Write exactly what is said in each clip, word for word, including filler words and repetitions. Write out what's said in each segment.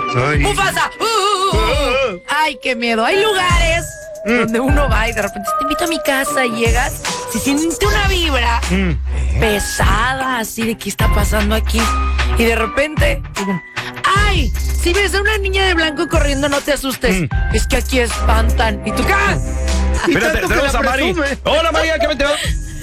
Ay. ¡Mufasa! Uh, uh, uh, uh. ¡Ay, qué miedo! Hay lugares mm. donde uno va y de repente te invito a mi casa y llegas, se siente una vibra mm. pesada, así de qué está pasando aquí. Y de repente, ¡ay! Si ves a una niña de blanco corriendo, no te asustes. Mm. Es que aquí espantan. ¿Y tú qué? Espérate, tenemos a Mari. Hola, María, ¿qué me te va?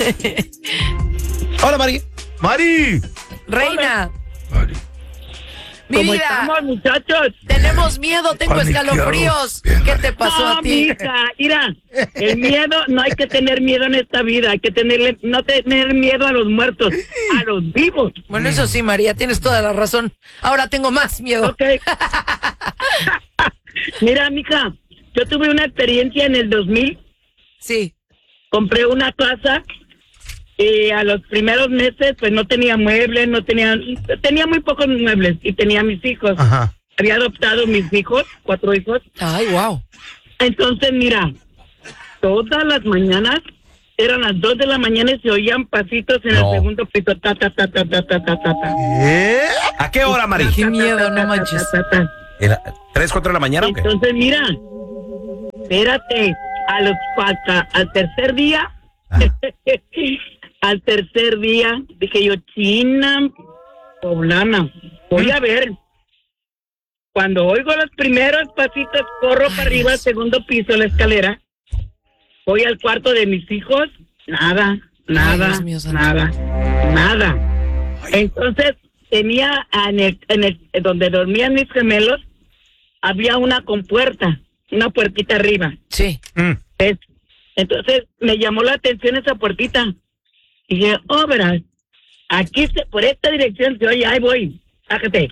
Hola, Mari. Mari. Reina. Mari. Mi ¿Cómo vida, estamos, muchachos? tenemos miedo, tengo escalofríos. ¿Qué te pasó no, a ti? Mija, mira, el miedo, no hay que tener miedo en esta vida, hay que tenerle, no tener miedo a los muertos, a los vivos. Bueno, eso sí, María, tienes toda la razón. Ahora tengo más miedo. Ok. Mira, mija, yo tuve una experiencia en el dos mil. Sí. Compré una casa y a los primeros meses pues no tenía muebles, no tenía, tenía muy pocos muebles y tenía mis hijos. Ajá. Había adoptado mis hijos, cuatro hijos. Ay, wow. Entonces, mira, todas las mañanas, eran las dos de la mañana y se oían pasitos en No. el segundo piso. Ta, ta, ta, ta, ta, ta, ta, ta. ¿Eh? ¿A qué hora, Mari? Qué miedo, no manches. Ta, ta, ta. ¿Era tres, cuatro de la mañana o qué? Entonces, mira, espérate, a los falta, al tercer día, al tercer día, dije yo, China, poblana, voy a ver. Cuando oigo los primeros pasitos, corro para arriba al segundo piso de la escalera, voy al cuarto de mis hijos, nada, nada, Ay, Dios mío, santo. nada, nada. Entonces, tenía en el, en el, donde dormían mis gemelos, había una compuerta, una puertita arriba. Sí. Mm. ¿Ves? Entonces me llamó la atención esa puertita. Y dije, oh, verás, aquí se, por esta dirección se oye, ahí voy, bájate.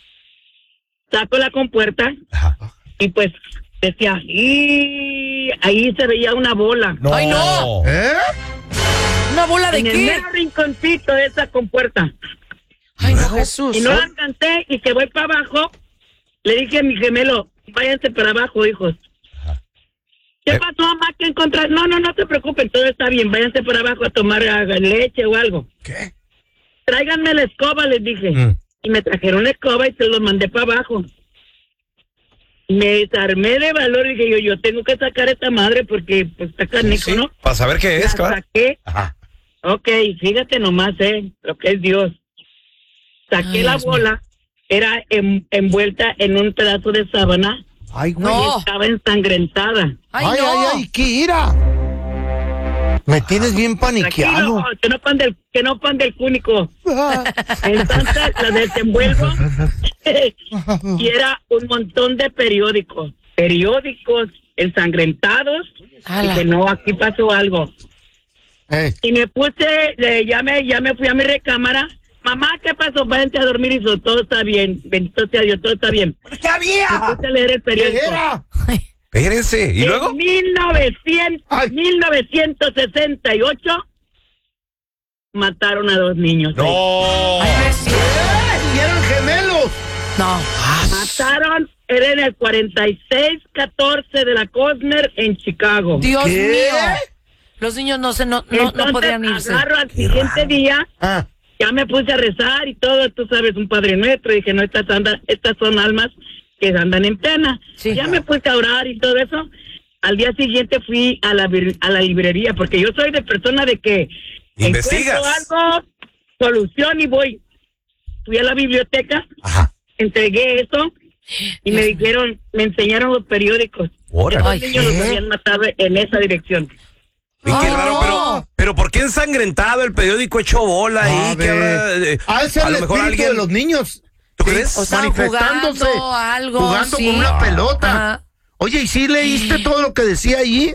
Saco la compuerta. Ajá. Y pues decía, y ahí se veía una bola. No. ¡Ay, no! ¿Eh? ¿Una bola de En el qué? mero rinconcito de esa compuerta. Ay, no, Jesús. Y no la alcancé y que voy para abajo. Le dije a mi gemelo, váyanse para abajo, hijos. Ajá. ¿Qué Eh. pasó, mamá? ¿Qué encontraste? No, no, no se preocupen, todo está bien. Váyanse para abajo a tomar ah, leche o algo. ¿Qué? Tráiganme la escoba, les dije. Mm. Y me trajeron la escoba y se los mandé para abajo. Me desarmé de valor y dije yo, yo tengo que sacar a esta madre porque pues está canijo, Sí, ¿no? para saber qué es, La claro. saqué. Ajá. Ok, fíjate nomás, ¿eh? Lo que es Dios. Saqué Ay, la Dios mío. bola, era en- envuelta en un pedazo de sábana Ay, güey. No. y estaba ensangrentada. Ay, ay, no. ay, ay, ¿qué era? Me tienes bien paniqueado. Tranquilo, que no pan del, que no pan del cúnico. Ah. Entonces la desenvuelvo y era un montón de periódicos, periódicos ensangrentados. Ala. Dije, no, aquí pasó algo. Eh, Y me puse, le, ya, me, ya me fui a mi recámara. Mamá, ¿qué pasó? Váyanse a dormir y dijo, todo está bien. Bendito sea Dios, todo está bien. ¿Qué había? Me puse a leer el ¿Qué periódico. era? Ay, Espérense. ¿Y En luego? mil novecientos, Ay. mil novecientos sesenta y ocho mataron a dos niños. No. ay, no es cierto. ¿Y eran gemelos? No. Mataron, era en el cuarenta y seis catorce de la Cosner en Chicago. Dios ¿Qué? mío. Los niños no se no, no, no Entonces, podrían irse. agarro al siguiente día, Ah. ya me puse a rezar y todo, tú sabes, un Padre Nuestro, y dije, no, estas, anda, estas son almas que andan en pena. Sí. Ya me puse a orar y todo eso. Al día siguiente fui a la, vir- a la librería, porque yo soy de persona de que Investigas. encuentro algo, solución y voy. Fui a la biblioteca, Ajá. entregué eso y me dijeron, me enseñaron los periódicos. Órale. Los Ay, niños ¿qué? los habían matado en esa dirección. Y qué Ay, raro, no. pero, pero ¿por qué ensangrentado el periódico hecho bola A ahí? ¿Qué ver. habrá, eh, Ha de ser a lo el mejor espíritu alguien. de los niños. ¿Tú Sí, crees? O estaban manifestándose, jugando algo, jugando sí. con una pelota. Ajá. Oye, ¿y sí leíste todo lo que decía allí?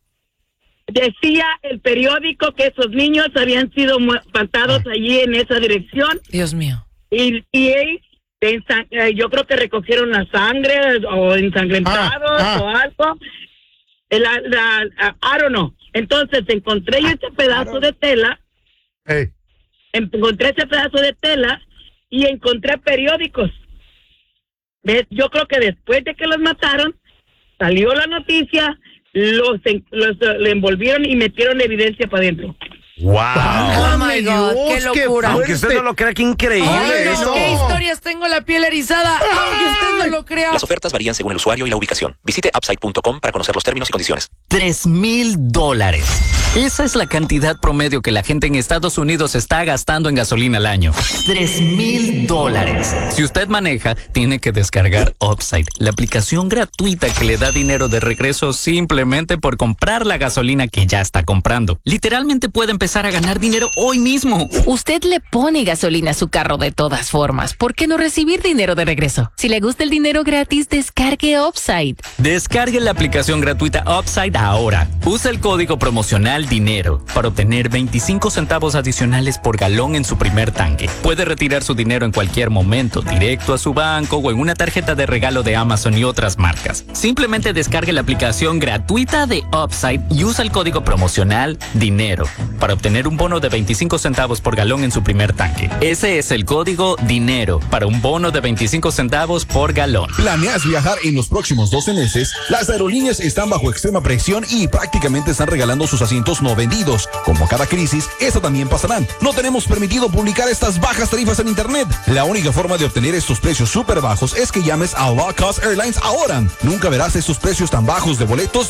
Decía el periódico que esos niños habían sido mu- matados allí en esa dirección Dios mío. y, y ellos, ensan- eh, yo creo que recogieron la sangre o ensangrentados Ah, ah. o algo. Eh, La, la, ah, I don't know. Entonces encontré yo ese pedazo de tela, Eh, encontré ese pedazo de tela y encontré periódicos. ¿Ves? Yo creo que después de que los mataron, salió la noticia, los, en- los eh, le envolvieron y metieron evidencia para adentro. Wow. Oh my God, qué locura. Aunque usted no lo crea, qué increíble. Ay, no, eso. qué historias tengo la piel erizada, aunque usted no lo crea. Las ofertas varían según el usuario y la ubicación. Visite upside punto com para conocer los términos y condiciones. Tres mil dólares. Esa es la cantidad promedio que la gente en Estados Unidos está gastando en gasolina al año. Tres mil dólares. Si usted maneja, tiene que descargar Upside, la aplicación gratuita que le da dinero de regreso simplemente por comprar la gasolina que ya está comprando. Literalmente puede empezar a ganar dinero hoy mismo. Usted le pone gasolina a su carro de todas formas. ¿Por qué no recibir dinero de regreso? Si le gusta el dinero gratis, descargue Upside. Descargue la aplicación gratuita Upside ahora. Usa el código promocional DINERO para obtener veinticinco centavos adicionales por galón en su primer tanque. Puede retirar su dinero en cualquier momento, directo a su banco o en una tarjeta de regalo de Amazon y otras marcas. Simplemente descargue la aplicación gratuita de Upside y usa el código promocional DINERO para obtener un bono de veinticinco centavos por galón en su primer tanque. Ese es el código DINERO para un bono de veinticinco centavos por galón. ¿Planeas viajar en los próximos doce meses? Las aerolíneas están bajo extrema presión y prácticamente están regalando sus asientos no vendidos. Como cada crisis, eso también pasará. No tenemos permitido publicar estas bajas tarifas en internet. La única forma de obtener estos precios súper bajos es que llames a Low Cost Airlines ahora. Nunca verás estos precios tan bajos de boletos